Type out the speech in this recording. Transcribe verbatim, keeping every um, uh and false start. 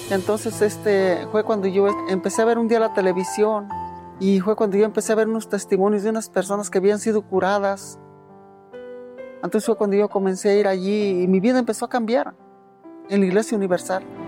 Entonces este, fue cuando yo empecé a ver un día la televisión y fue cuando yo empecé a ver unos testimonios de unas personas que habían sido curadas. Entonces fue cuando yo comencé a ir allí y mi vida empezó a cambiar en la Iglesia Universal.